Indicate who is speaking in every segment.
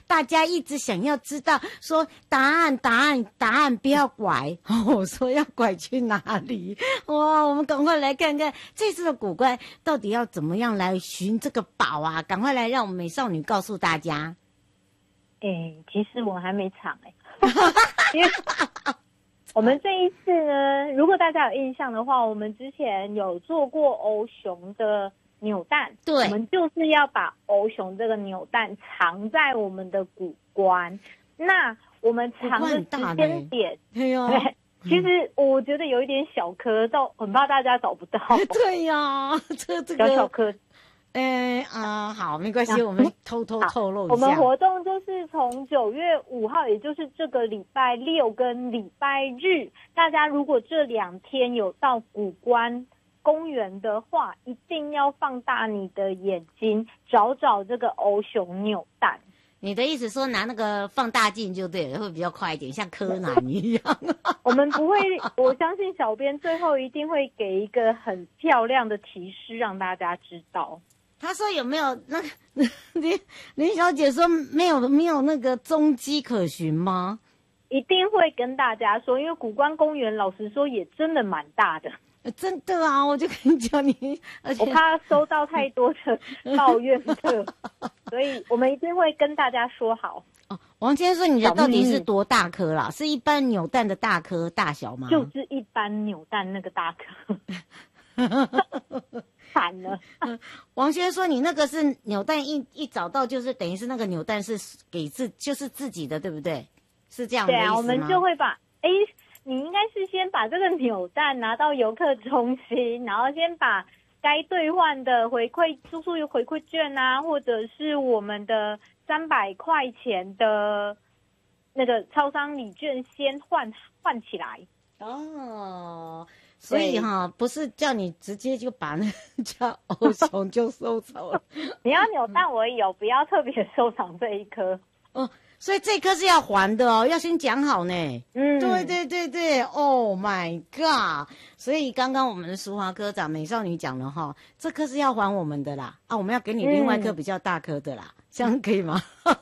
Speaker 1: 大家一直想要知道说答案，不要拐。我说要拐去哪里？哇，我们赶快来看看这次的古关到底要怎么样来寻这个宝啊！赶快来让我们美少女告诉大家。
Speaker 2: 其实我还没尝因为我们这一次呢，如果大家有印象的话，我们之前有做过欧熊的扭蛋，
Speaker 1: 对，
Speaker 2: 我们就是要把欧熊这个扭蛋藏在我们的古关。那我们藏的时间点，
Speaker 1: 对呀，
Speaker 2: 其实我觉得有一点小颗，到很怕大家找不到。
Speaker 1: 对呀，这个
Speaker 2: 小颗。
Speaker 1: 好，没关系，我们偷偷透露一下。
Speaker 2: 我们活动就是从9月5号，也就是这个礼拜六跟礼拜日，大家如果这2天有到古关公园的话，一定要放大你的眼睛，找这个欧熊扭蛋。
Speaker 1: 你的意思说拿那个放大镜就对了，会比较快一点，像柯南一样。
Speaker 2: 我们不会，我相信小编最后一定会给一个很漂亮的提示，让大家知道。
Speaker 1: 他说有没有那个林小姐说没有那个踪迹可循吗？
Speaker 2: 一定会跟大家说，因为古关公园老实说也真的蛮大的。
Speaker 1: 真的啊，我就跟你讲而且
Speaker 2: 我怕收到太多的抱怨的，所以我们一定会跟大家说好。
Speaker 1: 王先生说你的到底是多大颗啦？是一般扭蛋的大颗大小吗？
Speaker 2: 就是一般扭蛋那个大颗。惨了。
Speaker 1: 王先生说你那个是扭蛋一找到就是等于是那个扭蛋是就是自己的，对不对？是这样的意思吗？
Speaker 2: 对啊，我们就会把你应该是先把这个扭蛋拿到游客中心，然后先把该兑换的住宿回馈券啊，或者是我们的300块钱的那个超商礼券先换起来。
Speaker 1: 所以不是叫你直接就把那叫欧熊就收走了。
Speaker 2: 你要扭蛋我也有，不要特别收藏这一颗。
Speaker 1: 所以这颗是要还的哦，要先讲好呢。对 ，Oh my god！ 所以刚刚我们的淑华科长美少女讲了哈，这颗是要还我们的啦。我们要给你另外一颗比较大颗的啦，这样可以吗？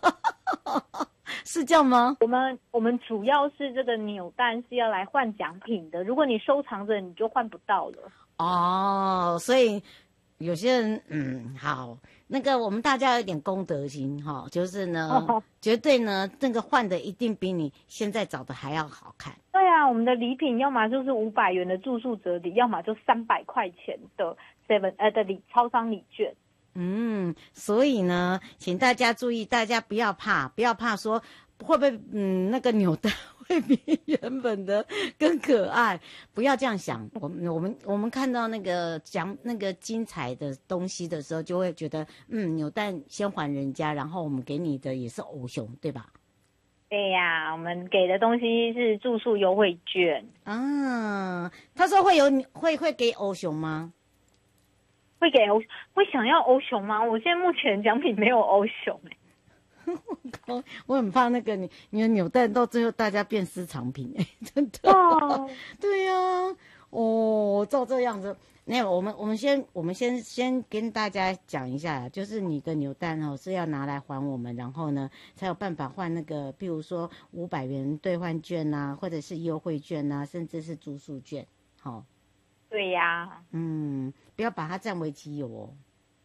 Speaker 1: 是这样吗？
Speaker 2: 我们主要是这个扭蛋是要来换奖品的，如果你收藏着你就换不到了。
Speaker 1: 所以有些人好，那个我们大家有点公德心就是呢，绝对呢那个换的一定比你现在找的还要好看。
Speaker 2: 对啊，我们的礼品要么就是500元的住宿折抵，要么就300块钱的超商礼券。
Speaker 1: 所以呢，请大家注意，大家不要怕说会不会那个扭蛋会比原本的更可爱，不要这样想。我们看到那个那个精彩的东西的时候，就会觉得扭蛋先还人家，然后我们给你的也是欧熊，对吧？
Speaker 2: 对呀，我们给的东西是住宿优惠券。
Speaker 1: 他说会给欧熊吗？
Speaker 2: 会想要欧熊吗？我现在目前奖品没有欧熊
Speaker 1: 我很怕那个你的扭蛋到最后大家变私藏品真的。对呀，照这样子，那我们先跟大家讲一下，就是你的扭蛋是要拿来还我们，然后呢才有办法换那个，比如说500元兑换券啊，或者是优惠券啊，甚至是住宿券。
Speaker 2: 对呀，
Speaker 1: 不要把它占为己有哦。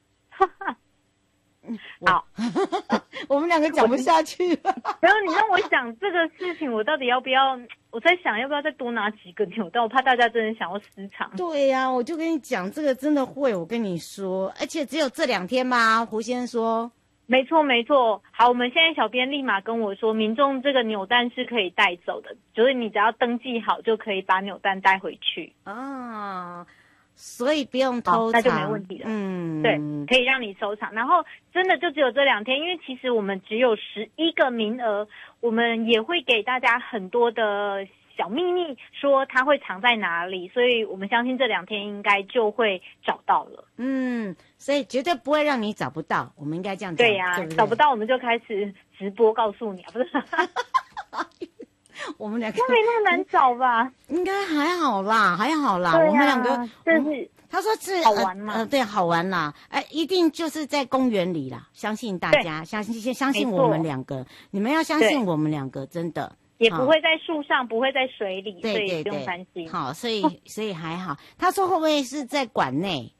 Speaker 2: 好，
Speaker 1: 我们两个讲不下去了。
Speaker 2: 然后你让我想这个事情，我到底要不要？我在想要不要再多拿几个扭蛋，我怕大家真的想要私藏。
Speaker 1: 对呀，我就跟你讲，这个真的会，我跟你说，而且只有这2天吗？胡先生说。
Speaker 2: 没错。好，我们现在小编立马跟我说，民众这个扭蛋是可以带走的，就是你只要登记好就可以把扭蛋带回去
Speaker 1: 所以不用偷藏，
Speaker 2: 那就没问题了。对，可以让你收藏。然后真的就只有这2天，因为其实我们只有11个名额，我们也会给大家很多的小秘密，说它会藏在哪里，所以我们相信这2天应该就会找到了。
Speaker 1: 所以绝对不会让你找不到，我们应该这样讲。
Speaker 2: 对呀，
Speaker 1: 对不对？
Speaker 2: 找不到我们就开始直播告诉你不是？
Speaker 1: 我们两个
Speaker 2: 应该没那么难找吧？
Speaker 1: 应该还好啦。
Speaker 2: 对啊，
Speaker 1: 我们两个他说是
Speaker 2: 好玩嘛，
Speaker 1: 对，好玩啦，一定就是在公园里啦，相信大家，相信我们两个，你们要相信我们两个，真的。
Speaker 2: 也不会在树上，不会在水里，
Speaker 1: 对对对，
Speaker 2: 所以不用担心。
Speaker 1: 好，所以还好。他说会不会是在馆内？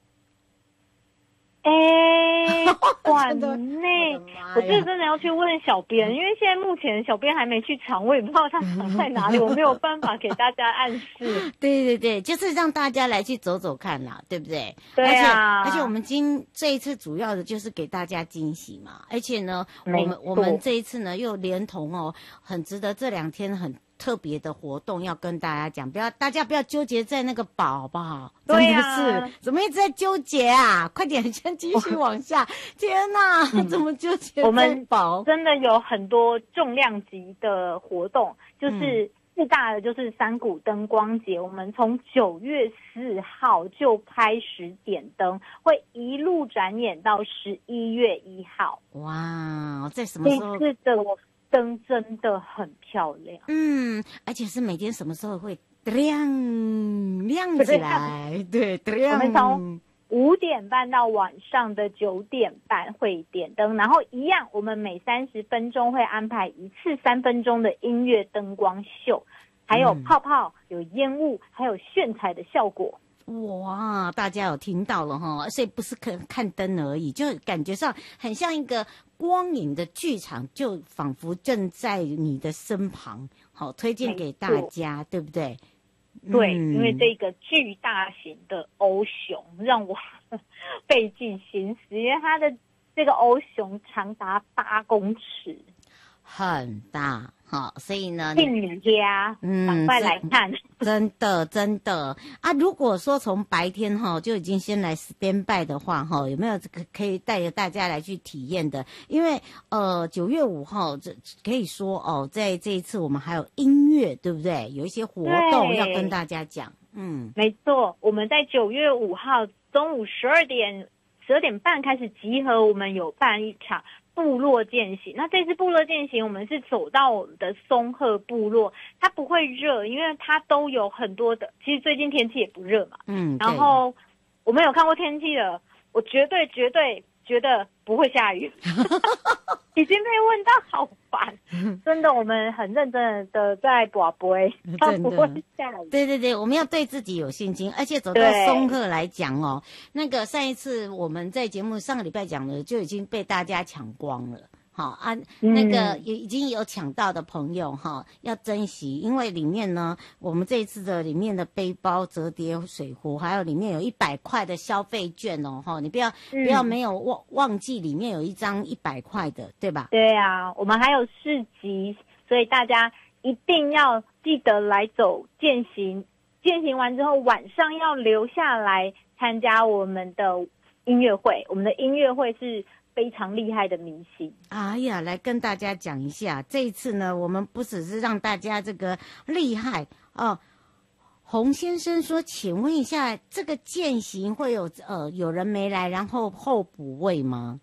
Speaker 2: 馆内，我这真的要去问小编，因为现在目前小编还没去场，我也不知道他场在哪里，我没有办法给大家暗示。
Speaker 1: 对对对，就是让大家来去走走看啦，对不对？
Speaker 2: 对啊，
Speaker 1: 而且我们这一次主要的就是给大家惊喜嘛，而且呢，我们这一次呢又连同很值得这2天很特别的活动要跟大家讲，大家不要纠结在那个宝，好不好？
Speaker 2: 对啊，
Speaker 1: 真的是怎么一直在纠结啊？快点，先继续往下。天哪，怎么纠结在宝？
Speaker 2: 我们真的有很多重量级的活动，就是最大的就是山谷灯光节，我们从9月4号就开始点灯，会一路展演到11月1号。
Speaker 1: 哇，在什么时候？
Speaker 2: 这次的灯真的很漂亮，
Speaker 1: 而且是每天什么时候会亮起来？对，
Speaker 2: 我们从5点半到晚上的9点半会点灯，然后一样，我们每30分钟会安排一次3分钟的音乐灯光秀，还有泡泡、有烟雾，还有炫彩的效果。
Speaker 1: 哇，大家有听到了哈，所以不是看灯而已，就感觉上很像一个光影的剧场，就仿佛正在你的身旁。好，推荐给大家，对不对？
Speaker 2: 对，因为这个巨大型的欧熊让我费尽心思，因为它的这个欧熊长达8公尺，
Speaker 1: 很大。好，所以呢，
Speaker 2: 进你家，赶快来看。
Speaker 1: 真的啊！如果说从白天就已经先来 stand by 的话有没有这个可以带着大家来去体验的？因为9月5号这可以说在这一次我们还有音乐，对不对？有一些活动要跟大家讲。
Speaker 2: 没错，我们在9月5号中午12点半开始集合，我们有办一场部落健行。那这次部落健行我们是走到我们的松鹤部落，它不会热，因为它都有很多的，其实最近天气也不热嘛。然后我们有看过天气了，我绝对觉得不会下雨。已经被问到好烦，真的，我们很认真的在拔杯，它不会下雨。
Speaker 1: 对对对，我们要对自己有信心，而且走到松鹤来讲那个上一次我们在节目上个礼拜讲的就已经被大家抢光了。好啊，那个也已经有抢到的朋友要珍惜，因为里面呢，我们这一次的里面的背包、折叠水壶，还有里面有100块的消费券你不要没有忘记里面有一张100块的，对吧？
Speaker 2: 对啊，我们还有市集，所以大家一定要记得来走健行。健行完之后，晚上要留下来参加我们的音乐会。我们的音乐会是非常厉害的明星。
Speaker 1: 哎呀，来跟大家讲一下，这一次呢，我们不只是让大家这个厉害洪先生说，请问一下，这个健行会有人没来，然后候补位吗？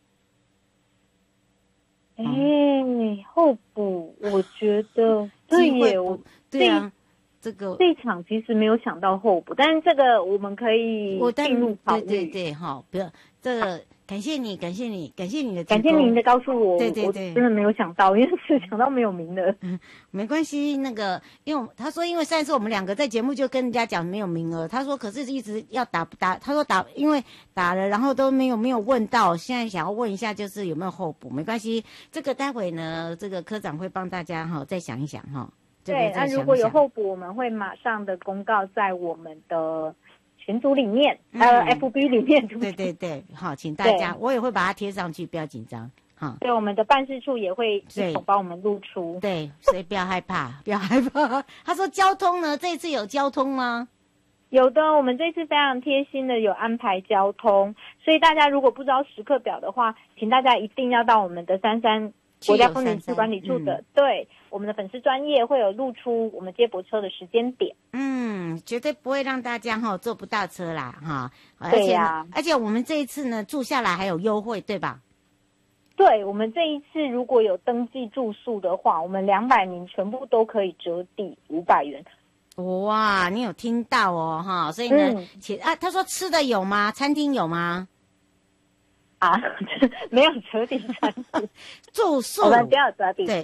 Speaker 2: 候补，我觉得对耶，
Speaker 1: 对啊，
Speaker 2: 这一场其实没有想到候补，但是这个我们可以进入考虑。
Speaker 1: 对，不要这个。感谢你的提供，感谢
Speaker 2: 您的告诉我，
Speaker 1: 对，
Speaker 2: 我真的没有想到，因为是想到没有名的。
Speaker 1: 没关系，那个，他说，因为上一次我们2个在节目就跟人家讲没有名额，他说可是一直要打，他说因为打了，然后都没有问到，现在想要问一下，就是有没有候补，没关系，这个待会呢，这个科长会帮大家再想一想
Speaker 2: 对，那如果有候补，我们会马上的公告在我们的群组里面，FB 里面。
Speaker 1: 对，好，请大家，我也会把它贴上去，不要紧张。
Speaker 2: 对，我们的办事处也会一同帮我们露出。
Speaker 1: 对，所以不要害怕，不要害怕。他说交通呢，这一次有交通吗？
Speaker 2: 有的，我们这次非常贴心的有安排交通，所以大家如果不知道时刻表的话，请大家一定要到我们的33国家风景区管理处的，对，我们的粉丝专页会有露出我们接驳车的时间点。
Speaker 1: 绝对不会让大家坐不到车啦
Speaker 2: 对呀，
Speaker 1: 而且我们这一次呢住下来还有优惠，对吧？
Speaker 2: 对，我们这一次如果有登记住宿的话，我们200名全部都可以折抵500元。
Speaker 1: 哇，你有听到哦，哈，所以呢，他说吃的有吗？餐厅有吗？
Speaker 2: 啊，没有折抵餐厅，
Speaker 1: 住宿
Speaker 2: 我们只有折抵。
Speaker 1: 对。